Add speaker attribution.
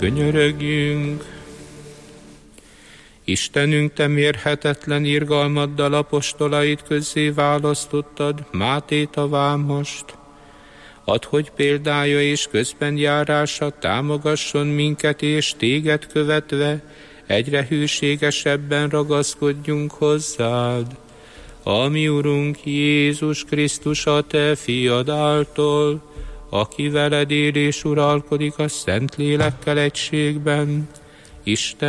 Speaker 1: könyörögjünk. Istenünk, te mérhetetlen irgalmaddal apostolait közzé választottad, Mátét a vámost. Add, hogy példája és közben járása támogasson minket, és téged követve egyre hűségesebben ragaszkodjunk hozzád. A mi Urunk Jézus Krisztus, a te fiad által, aki veled él és uralkodik a Szentlélekkel egységben, Isten